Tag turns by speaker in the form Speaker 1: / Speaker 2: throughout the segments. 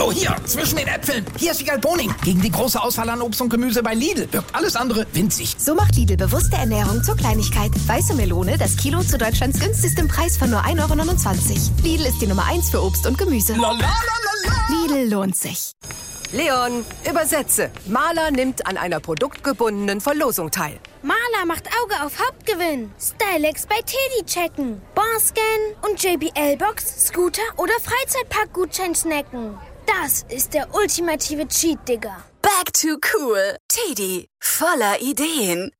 Speaker 1: Hallo, hier, zwischen den Äpfeln. Hier ist die Galboning. Gegen die große Auswahl an Obst und Gemüse bei Lidl wirkt alles andere winzig.
Speaker 2: So macht Lidl bewusste Ernährung zur Kleinigkeit. Weiße Melone, das Kilo zu Deutschlands günstigstem Preis von nur 1,29 €. Lidl ist die Nummer 1 für Obst und Gemüse. Lidl lohnt sich.
Speaker 3: Leon, übersetze. Maler nimmt an einer produktgebundenen Verlosung teil.
Speaker 4: Maler macht Auge auf Hauptgewinn. Stylex bei Teddy checken. Barscan und JBL-Box, Scooter oder Freizeitpark-Gutschein snacken. Das ist der ultimative Cheat, Digga.
Speaker 5: Back to cool. Teddy, voller Ideen.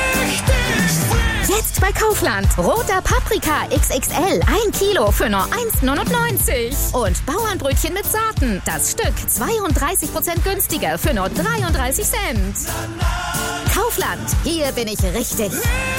Speaker 6: Jetzt bei Kaufland. Roter Paprika XXL. 1 Kilo für nur 1,99 €. Und Bauernbrötchen mit Saaten. Das Stück 32% günstiger für nur 33 Cent. Kaufland. Hier bin ich richtig.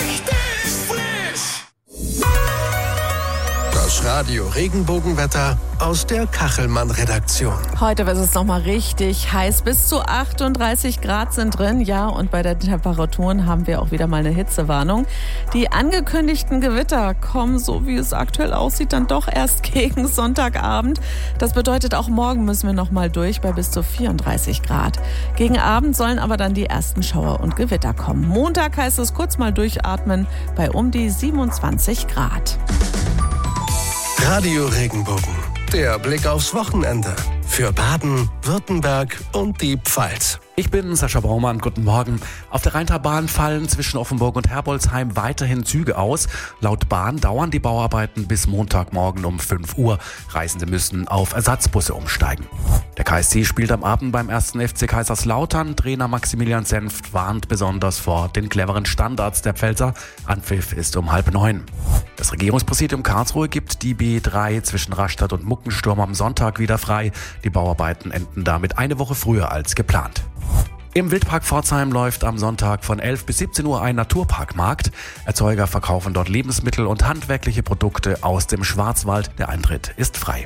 Speaker 7: Das Radio Regenbogenwetter aus der Kachelmann-Redaktion.
Speaker 8: Heute wird es nochmal richtig heiß. Bis zu 38 Grad sind drin. Ja, und bei den Temperaturen haben wir auch wieder mal eine Hitzewarnung. Die angekündigten Gewitter kommen, so wie es aktuell aussieht, dann doch erst gegen Sonntagabend. Das bedeutet, auch morgen müssen wir nochmal durch bei bis zu 34 Grad. Gegen Abend sollen aber dann die ersten Schauer und Gewitter kommen. Montag heißt es kurz mal durchatmen bei um die 27 Grad.
Speaker 7: Radio Regenbogen, der Blick aufs Wochenende. Für Baden, Württemberg und die Pfalz.
Speaker 9: Ich bin Sascha Baumann, guten Morgen. Auf der Rheintalbahn fallen zwischen Offenburg und Herbolzheim weiterhin Züge aus. Laut Bahn dauern die Bauarbeiten bis Montagmorgen um 5 Uhr. Reisende müssen auf Ersatzbusse umsteigen. Der KSC spielt am Abend beim 1. FC Kaiserslautern. Trainer Maximilian Senft warnt besonders vor den cleveren Standards der Pfälzer. Anpfiff ist um 8:30. Das Regierungspräsidium Karlsruhe gibt die B3 zwischen Rastatt und Muckensturm am Sonntag wieder frei. Die Bauarbeiten enden damit eine Woche früher als geplant. Im Wildpark Pforzheim läuft am Sonntag von 11 bis 17 Uhr ein Naturparkmarkt. Erzeuger verkaufen dort Lebensmittel und handwerkliche Produkte aus dem Schwarzwald. Der Eintritt ist frei.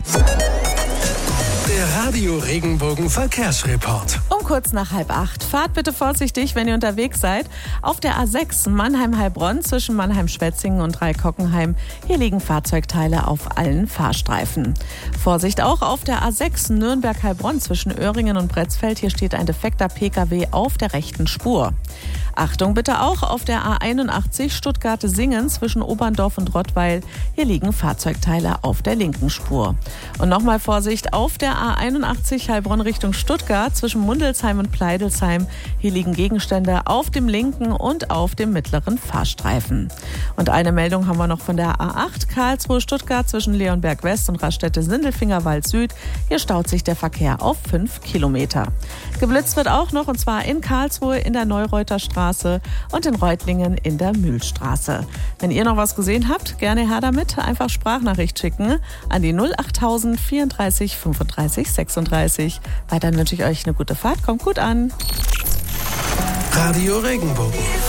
Speaker 7: Der Radio Regenbogen Verkehrsreport.
Speaker 8: Um kurz nach 7:30. Fahrt bitte vorsichtig, wenn ihr unterwegs seid. Auf der A6 Mannheim-Heilbronn zwischen Mannheim-Schwetzingen und Dreikockenheim. Hier liegen Fahrzeugteile auf allen Fahrstreifen. Vorsicht auch auf der A6 Nürnberg-Heilbronn zwischen Öhringen und Bretzfeld. Hier steht ein defekter Pkw auf der rechten Spur. Achtung bitte auch auf der A81 Stuttgart-Singen zwischen Oberndorf und Rottweil. Hier liegen Fahrzeugteile auf der linken Spur. Und nochmal Vorsicht auf der A81 Heilbronn Richtung Stuttgart zwischen Mundelsheim und Pleidelsheim. Hier liegen Gegenstände auf dem linken und auf dem mittleren Fahrstreifen. Und eine Meldung haben wir noch von der A8 Karlsruhe-Stuttgart zwischen Leonberg West und Raststätte-Sindelfingerwald Süd. Hier staut sich der Verkehr auf 5 Kilometer. Geblitzt wird auch noch, und zwar in Karlsruhe in der Neureuter Straße und in Reutlingen in der Mühlstraße. Wenn ihr noch was gesehen habt, gerne her damit. Einfach Sprachnachricht schicken an die 08000 34 35 36. Weiterhin wünsche ich euch eine gute Fahrt. Kommt gut an.
Speaker 7: Radio Regenbogen.